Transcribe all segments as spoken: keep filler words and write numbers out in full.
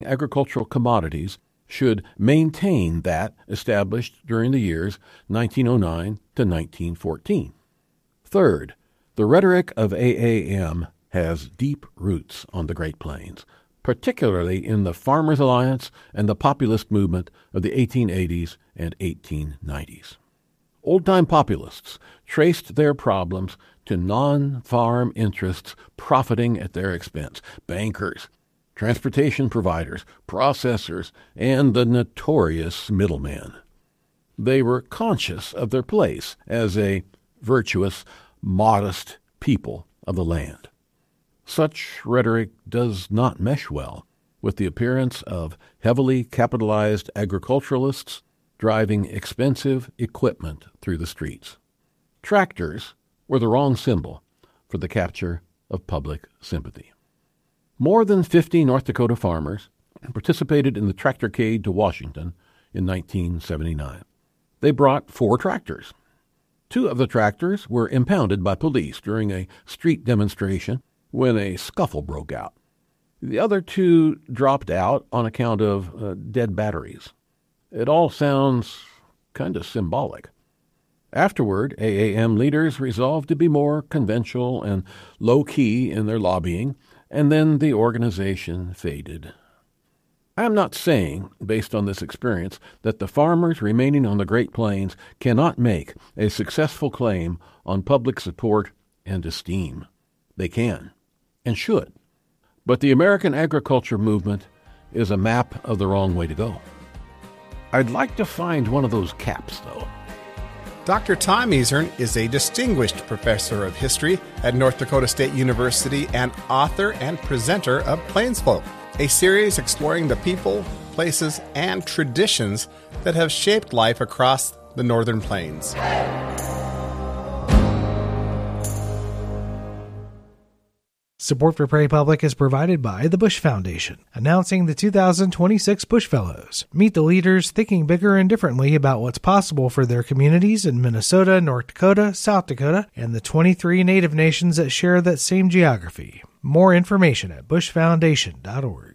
agricultural commodities should maintain that established during the years nineteen oh nine to nineteen fourteen. Third, the rhetoric of A A M has deep roots on the Great Plains, particularly in the Farmers Alliance and the populist movement of the eighteen eighties and eighteen nineties. Old-time populists traced their problems to non-farm interests profiting at their expense, bankers, transportation providers, processors, and the notorious middleman. They were conscious of their place as a virtuous, modest people of the land. Such rhetoric does not mesh well with the appearance of heavily capitalized agriculturalists driving expensive equipment through the streets. Tractors were the wrong symbol for the capture of public sympathy. More than fifty North Dakota farmers participated in the Tractorcade to Washington in nineteen seventy-nine. They brought four tractors. Two of the tractors were impounded by police during a street demonstration when a scuffle broke out. The other two dropped out on account of uh, dead batteries. It all sounds kind of symbolic. Afterward, A A M leaders resolved to be more conventional and low-key in their lobbying, and then the organization faded. I am not saying, based on this experience, that the farmers remaining on the Great Plains cannot make a successful claim on public support and esteem. They can, and should. But the American agriculture movement is a map of the wrong way to go. I'd like to find one of those caps, though. Doctor Tom Easern is a distinguished professor of history at North Dakota State University and author and presenter of Plainsfolk, a series exploring the people, places, and traditions that have shaped life across the Northern Plains. Support for Prairie Public is provided by the Bush Foundation, announcing the two thousand twenty-six Bush Fellows. Meet the leaders thinking bigger and differently about what's possible for their communities in Minnesota, North Dakota, South Dakota, and the twenty-three Native nations that share that same geography. More information at bush foundation dot org.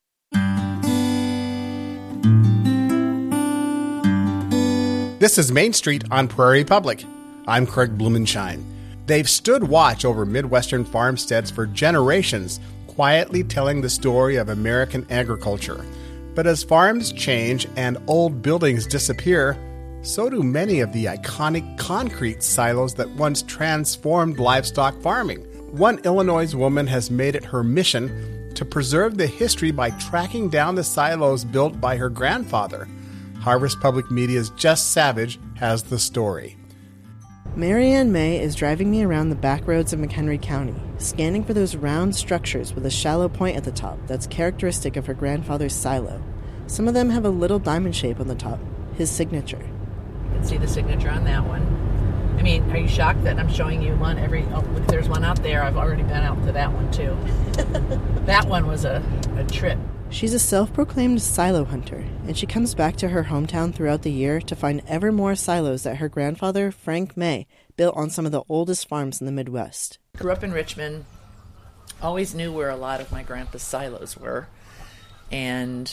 This is Main Street on Prairie Public. I'm Craig Blumenshine. They've stood watch over Midwestern farmsteads for generations, quietly telling the story of American agriculture. But as farms change and old buildings disappear, so do many of the iconic concrete silos that once transformed livestock farming. One Illinois woman has made it her mission to preserve the history by tracking down the silos built by her grandfather. Harvest Public Media's Jess Savage has the story. Marianne May is driving me around the back roads of McHenry County, scanning for those round structures with a shallow point at the top that's characteristic of her grandfather's silo. Some of them have a little diamond shape on the top, his signature. You can see the signature on that one. I mean, are you shocked that I'm showing you one every... Oh, look, there's one out there. I've already been out to that one, too. That one was a, a trip. She's a self-proclaimed silo hunter, and she comes back to her hometown throughout the year to find ever more silos that her grandfather, Frank May, built on some of the oldest farms in the Midwest. Grew up in Richmond, always knew where a lot of my grandpa's silos were, and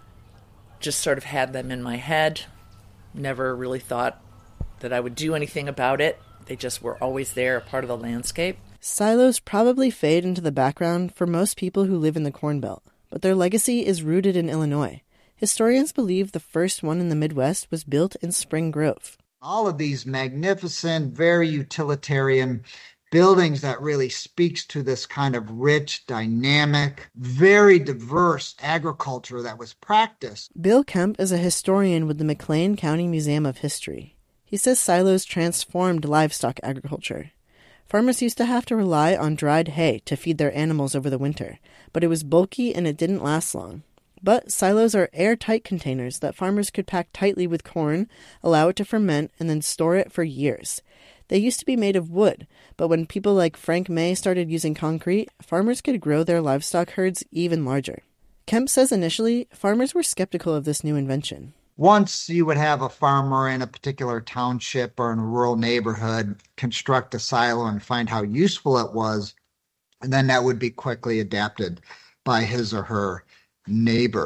just sort of had them in my head. Never really thought that I would do anything about it. They just were always there, a part of the landscape. Silos probably fade into the background for most people who live in the Corn Belt, but their legacy is rooted in Illinois. Historians believe the first one in the Midwest was built in Spring Grove. All of these magnificent, very utilitarian buildings that really speaks to this kind of rich, dynamic, very diverse agriculture that was practiced. Bill Kemp is a historian with the McLean County Museum of History. He says silos transformed livestock agriculture. Farmers used to have to rely on dried hay to feed their animals over the winter, but it was bulky and it didn't last long. But silos are airtight containers that farmers could pack tightly with corn, allow it to ferment, and then store it for years. They used to be made of wood, but when people like Frank May started using concrete, farmers could grow their livestock herds even larger. Kemp says initially, farmers were skeptical of this new invention. Once you would have a farmer in a particular township or in a rural neighborhood construct a silo and find how useful it was, and then that would be quickly adapted by his or her neighbor.